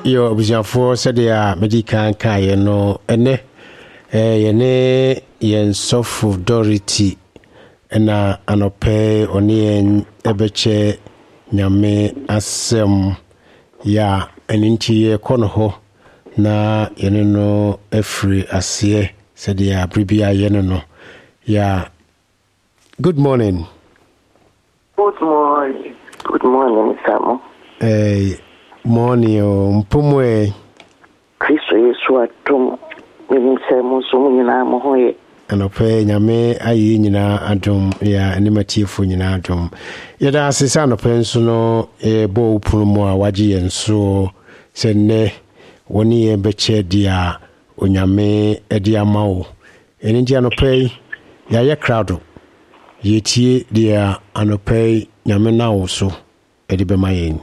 Yo busiafo said ya medical kai no ene yene yen sofu dority na anope oni ebeche nyame asem ya eninti ye kono ho na yene no efri ase said ya bribia yene no ya. Good morning. Good morning. Good morning, Samo. Morning mpumwe Kristo Yesu atum Samo so nyina mo hoye anope nyame ayi nyina adum ya animatiefo nyina adum yeda asesa anope nso no bo upunu mu a waje yenso senne woni ye beche dia onyame edi amawo enji anope ya ye crowd yetie dia anope nyame nawo so edi be mayen.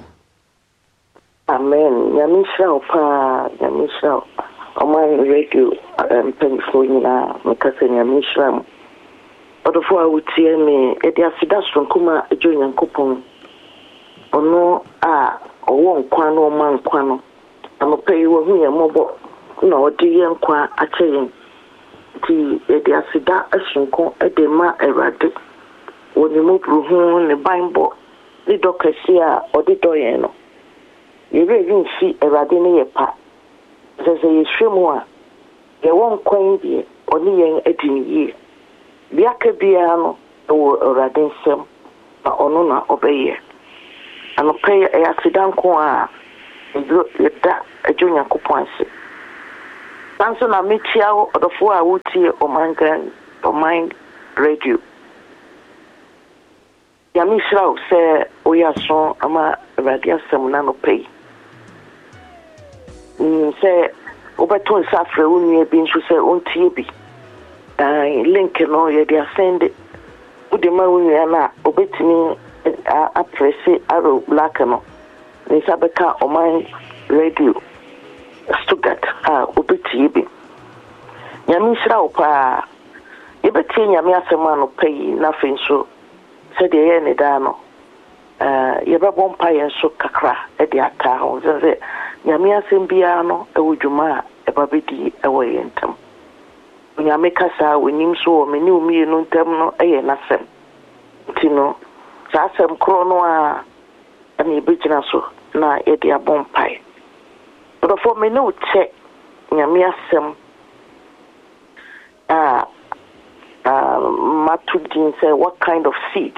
Amen. Yamisha pa Yamisha my radio pension na mekase Yamisha odofo awutie me edi afida sonkuma ejo nyankopon ono a owo nkwa no ma nkwa no amopai wo hu ye mobo na odi ye nkwa acheyin ti edi afida asonko ede ma erade woni mo bruhu ne bible ni dokasi a odi doye no yere nfi erade ne yepa sese yehwemu a ye won kwan bi oni yen adinyi biaka bia no wo erade nsem na ono na obeye anope ya sidanko a yeda ajonya kopanse sanso na metia odofo a wutie oman radio ya misra se oyaso ama erade asem na no pay say obeton safre unye bi nso say ontie bi link no ye dia send udi ma unye na obetimi a press arrow black no ni sabeka oman radio Stuttgart obetie bi nyame sira opa ye betie nyame asema no pay na fenso say de ye ne da no ye bebo mpa ye so kakra e de ata ho say nyame asem bia no ewudwuma ebabedi ewo yentam nyame kasa wonim so meni umie no ntam no eye nasem tino sa asem kro no a ani begina so na ye de abompai but for me no check nyame asem matudin say what kind of seed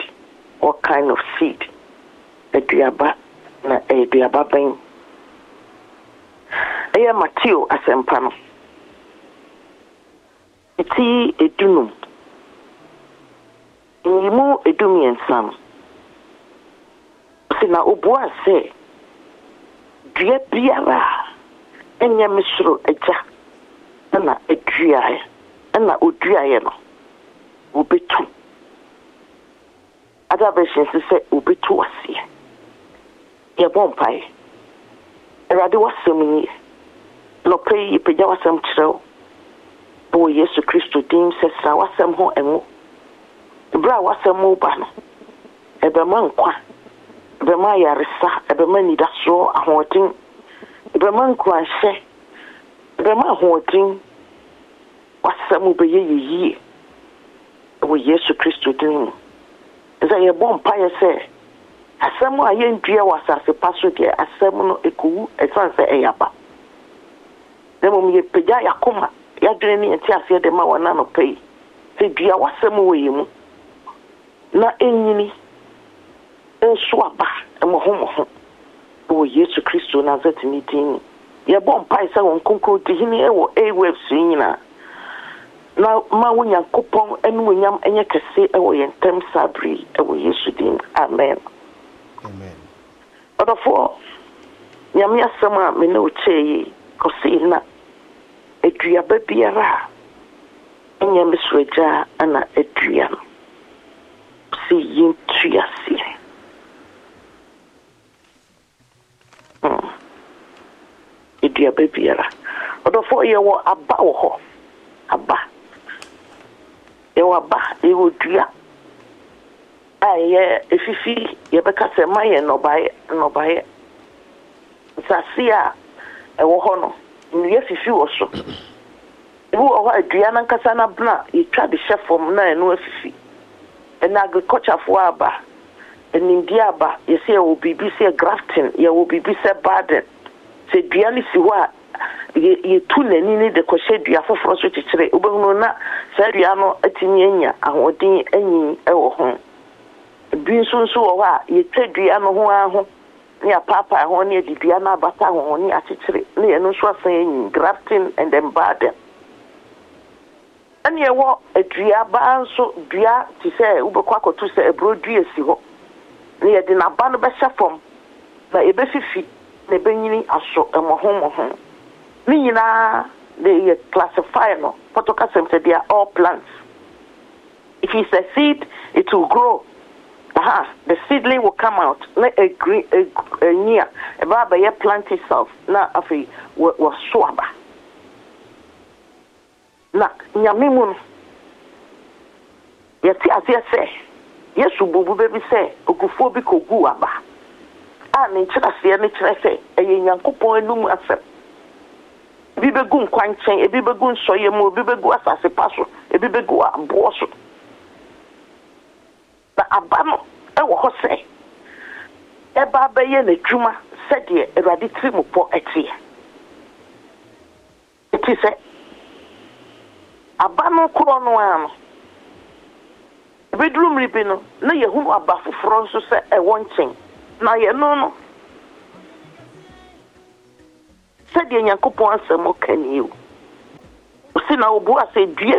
eduaba na eduaba ben Aya Matthew asempano. Iti edunum. Nimu edumi ensam. Sina obua se dua biara enya misro eja na eduaye na oduaye no obetu. Ada beshin se obetu asie. Ye bompai. Erade wasem no pay peja wasem chiro bo Yesu Kristo dim sesa wasem ho emu bra wasem mo ba no ebe man kwa ebe ma yaresa ebe ma nidaso ahotin ebe man kwa hye ebe ma ahotin wasem be yeyi bo Yesu Kristo dim eza ye bompa ye se asemu aye ndua wasase paso de asemu no ekuwu esanse eyaba demo mi peja yakoma ya dwene ni enti ase de ma wana no pay se dua wasemu weyemu na enyini enso aba emohomoho o Yesu Kristo Nazareth ni din ye bompa isa won konko dihini ewo waves nyina na ma wonya kopon enu wonyam enye kese ewo yentem sabri ewo Yesu din amen. Amen. Odofo nyame asem a me no cheye kosi na edua babiara enya misreja ana edua no si yintuasi edua babiara odofo ye wo aba wo ho aba ye wo aba ye wo dua aye efifi ye beka se maye no baye sasia ɛwɔ hɔ no nnua fifi wɔ so ebi wɔ hɔ adua na nkasa na bna yɛtwa de hyɛ fam na ɛno afifi ɛna agriculture fo aba ɛnimdi aba yɛsɛ yɛwɔ biribi sɛ grafting yɛwɔ biribi sɛ garden sɛ dua no si hɔ a yɛtu n'ani ne de kɔhyɛ dua foforɔ so kyekyere wobɛhunu na saa dua no atumi anya ahoɔden anyin ɛwɔ ho bi nso wɔ hɔ a yɛtwa dua no ho aho ne apapa ho ne de dua no abata ho ne akyekyere ne yɛno nso asan anyin grafting and then garden ɛne ɛwɔ adua baa nso dua te sɛ wobɛkɔ akɔto sɛ aburo dua si hɔ ne yɛde n'aba no bɛhyɛ fam na ɛbɛfifi na ɛbɛnyini aso ɛmɔho ne nyinaa they classify no photocasm said they are all plants. If it's a seed, it will grow. The seedling will come out. Like a green a near about the plant itself. Na afi was swaba. Na nyamimun. Yeti asia say. Yesu bubu baby say okufuo bi kogu aba. Ne nkyira se ne kyerɛ sɛ ɛyɛ Nyankopɔn anum asɛm. Ebi begu nkwankyɛn, ebi begu nsɔyɛ mu, ebi begu asase pa so, ebi begu aboɔ so. Na aba no ɛwɔ hɔ sɛ ɛba bɛyɛ n'adwuma sɛdeɛ Awurade tirimupɔ ɛteɛ. Ɛti sɛ aba no korɔ no ano. Ebi duru mmiri bi no na yɛhunu aba foforɔ nso sɛ ɛwɔ nkyɛn. Na yɛno no sɛdeɛ Nyankopɔn asɛm ɔka nie o. Si na obu asɛ dua